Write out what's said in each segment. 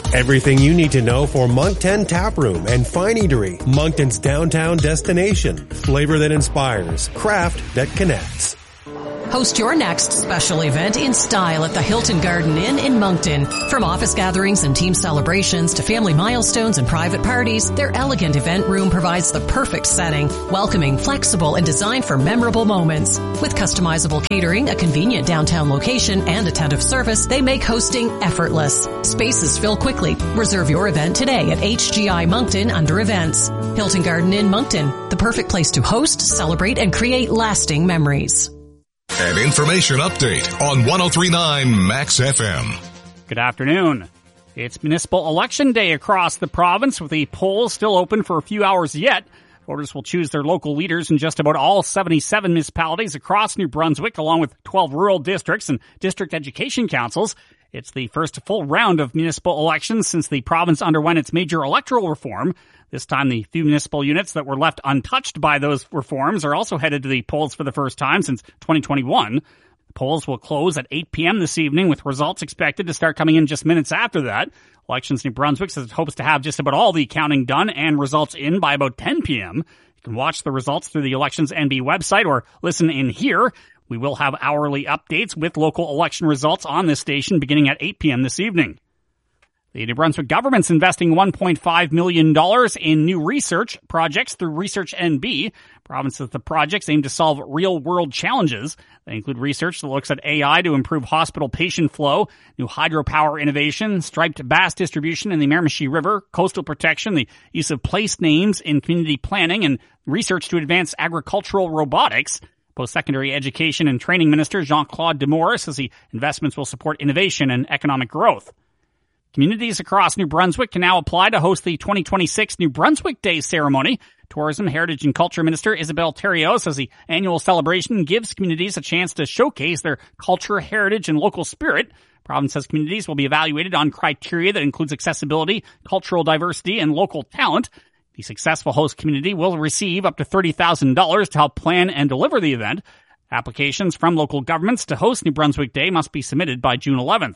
Everything you need to know for Moncton Tap Room and Fine Eatery, Moncton's downtown destination. Flavor that inspires, craft that connects. Host your next special event in style at the Hilton Garden Inn in Moncton. From office gatherings and team celebrations to family milestones and private parties, their elegant event room provides the perfect setting, welcoming, flexible, and designed for memorable moments. With customizable catering, a convenient downtown location, and attentive service, they make hosting effortless. Spaces fill quickly. Reserve your event today at HGI Moncton under events. Hilton Garden Inn Moncton, the perfect place to host, celebrate, and create lasting memories. An information update on 103.9 Max FM. Good afternoon. It's municipal election day across the province, with the polls still open for a few hours yet. Voters will choose their local leaders in just about all 77 municipalities across New Brunswick, along with 12 rural districts and district education councils. It's the first full round of municipal elections since the province underwent its major electoral reform. This time, the few municipal units that were left untouched by those reforms are also headed to the polls for the first time since 2021. The polls will close at 8 p.m. this evening, with results expected to start coming in just minutes after that. Elections New Brunswick says it hopes to have just about all the counting done and results in by about 10 p.m. You can watch the results through the Elections NB website or listen in here. We will have hourly updates with local election results on this station beginning at 8 p.m. this evening. The New Brunswick government's investing $1.5 million in new research projects through Research NB. The province says the projects aim to solve real-world challenges. They include research that looks at AI to improve hospital patient flow, new hydropower innovation, striped bass distribution in the Miramichi River, coastal protection, the use of place names in community planning, and research to advance agricultural robotics. Post-secondary education and training minister Jean-Claude Demore says the investments will support innovation and economic growth. Communities across New Brunswick can now apply to host the 2026 New Brunswick Day ceremony. Tourism, Heritage and Culture Minister Isabelle Thériault says the annual celebration gives communities a chance to showcase their culture, heritage, and local spirit. The province says communities will be evaluated on criteria that includes accessibility, cultural diversity, and local talent. The successful host community will receive up to $30,000 to help plan and deliver the event. Applications from local governments to host New Brunswick Day must be submitted by June 11th.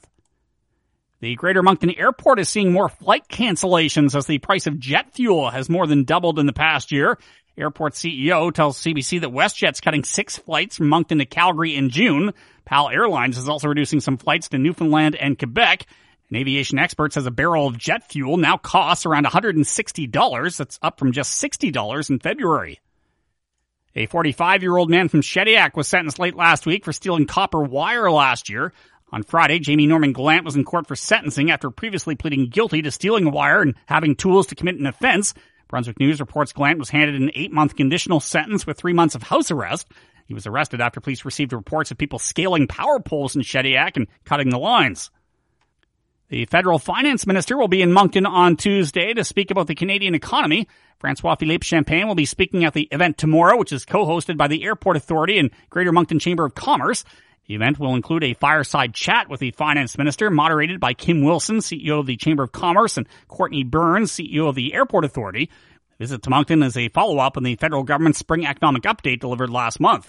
The Greater Moncton Airport is seeing more flight cancellations as the price of jet fuel has more than doubled in the past year. Airport CEO tells CBC that WestJet's cutting 6 flights from Moncton to Calgary in June. PAL Airlines is also reducing some flights to Newfoundland and Quebec. An aviation expert says a barrel of jet fuel now costs around $160. That's up from just $60 in February. A 45-year-old man from Shediac was sentenced late last week for stealing copper wire last year. On Friday, Jamie Norman Glant was in court for sentencing after previously pleading guilty to stealing wire and having tools to commit an offense. Brunswick News reports Glant was handed an 8-month conditional sentence with 3 months of house arrest. He was arrested after police received reports of people scaling power poles in Shediac and cutting the lines. The federal finance minister will be in Moncton on Tuesday to speak about the Canadian economy. Francois-Philippe Champagne will be speaking at the event tomorrow, which is co-hosted by the Airport Authority and Greater Moncton Chamber of Commerce. The event will include a fireside chat with the finance minister, moderated by Kim Wilson, CEO of the Chamber of Commerce, and Courtney Burns, CEO of the Airport Authority. The visit to Moncton is a follow-up on the federal government's spring economic update delivered last month.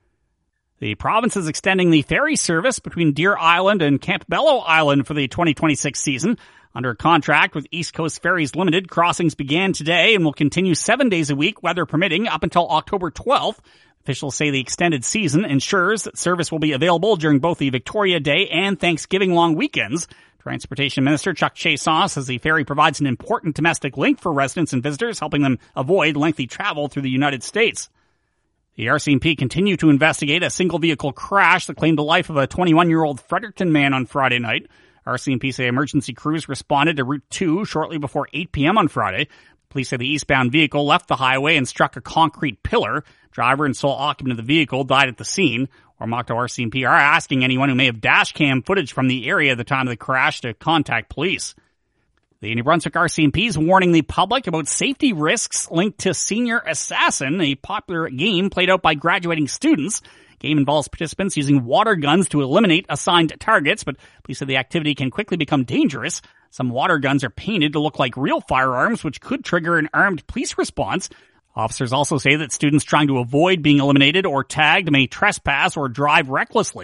The province is extending the ferry service between Deer Island and Campbello Island for the 2026 season. Under a contract with East Coast Ferries Limited, crossings began today and will continue 7 days a week, weather permitting, up until October 12th. Officials say the extended season ensures that service will be available during both the Victoria Day and Thanksgiving long weekends. Transportation Minister Chuck Chiasson says the ferry provides an important domestic link for residents and visitors, helping them avoid lengthy travel through the United States. The RCMP continue to investigate a single-vehicle crash that claimed the life of a 21-year-old Fredericton man on Friday night. RCMP say emergency crews responded to Route 2 shortly before 8 p.m. on Friday. Police say the eastbound vehicle left the highway and struck a concrete pillar. Driver and sole occupant of the vehicle died at the scene. Ormocto RCMP are asking anyone who may have dash cam footage from the area at the time of the crash to contact police. The New Brunswick RCMP is warning the public about safety risks linked to Senior Assassin, a popular game played out by graduating students. The game involves participants using water guns to eliminate assigned targets, but police say the activity can quickly become dangerous. Some water guns are painted to look like real firearms, which could trigger an armed police response. Officers also say that students trying to avoid being eliminated or tagged may trespass or drive recklessly.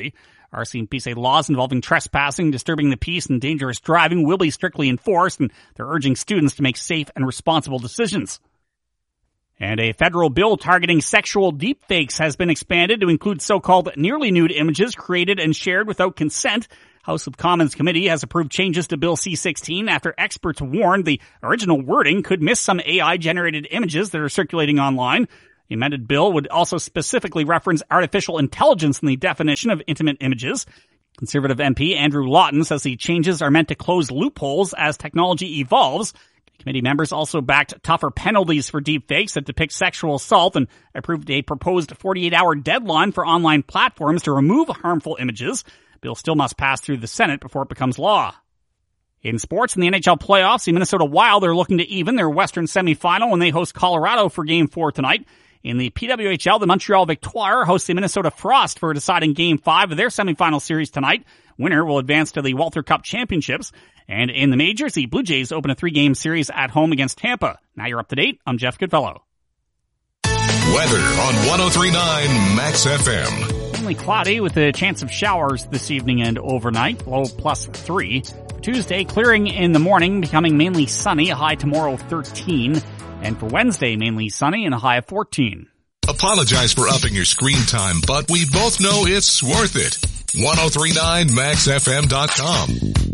RCMP say laws involving trespassing, disturbing the peace, and dangerous driving will be strictly enforced, and they're urging students to make safe and responsible decisions. And a federal bill targeting sexual deepfakes has been expanded to include so-called nearly nude images created and shared without consent. House of Commons Committee has approved changes to Bill C-16 after experts warned the original wording could miss some AI-generated images that are circulating online. The amended bill would also specifically reference artificial intelligence in the definition of intimate images. Conservative MP Andrew Lawton says the changes are meant to close loopholes as technology evolves. Committee members also backed tougher penalties for deepfakes that depict sexual assault and approved a proposed 48-hour deadline for online platforms to remove harmful images. Bill still must pass through the Senate before it becomes law. In sports, in the NHL playoffs, the Minnesota Wild are looking to even their Western semifinal when they host Colorado for Game 4 tonight. In the PWHL, the Montreal Victoire hosts the Minnesota Frost for a deciding Game 5 of their semifinal series tonight. Winner will advance to the Walter Cup Championships. And in the majors, the Blue Jays open a 3-game series at home against Tampa. Now you're up to date. I'm Jeff Goodfellow. Weather on 103.9 Max FM. Mainly cloudy with a chance of showers this evening and overnight, low +3. For Tuesday, clearing in the morning, becoming mainly sunny, a high tomorrow 13. And for Wednesday, mainly sunny and a high of 14. Apologize for upping your screen time, but we both know it's worth it. 1039maxfm.com.